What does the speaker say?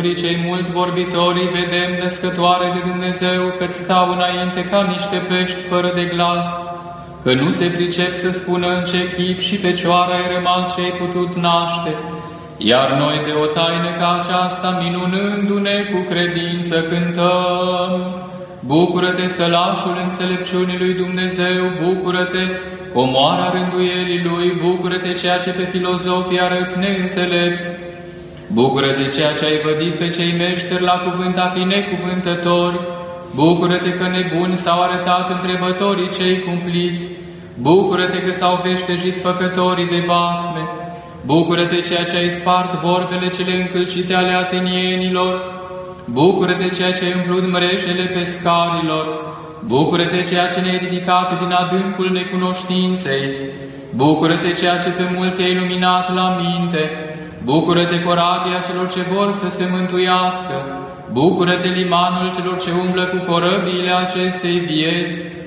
îngerului cei mult vorbitorii, vedem născătoare de Dumnezeu, că stau înainte ca niște pești fără de glas, că nu se pricep să spună în ce chip și fecioară ai rămas și ai putut naște. Iar noi de o taină ca aceasta, minunându-ne cu credință, cântăm. Bucură-te, sălașul înțelepciunii lui Dumnezeu, bucură-te, comoara rânduielii lui, bucură-te, ceea ce pe filozofii arăți neînțelepți. Bucură-te, ceea ce ai vădit pe cei meșteri la cuvânt a fi necuvântători. Bucură-te că nebuni s-au arătat întrebătorii cei cumpliți. Bucură-te că s-au veștejit făcătorii de basme. Bucură-te, ceea ce ai spart vorbele cele încălcite ale atenienilor. Bucură-te, ceea ce ai umplut mrejele pescarilor. Bucură-te, ceea ce ne-ai ridicat din adâncul necunoștinței. Bucură-te, ceea ce pe mulți ai iluminat la minte. Bucură-te, corabia celor ce vor să se mântuiască. Bucură-te, limanul celor ce umblă cu corăbiile acestei vieți.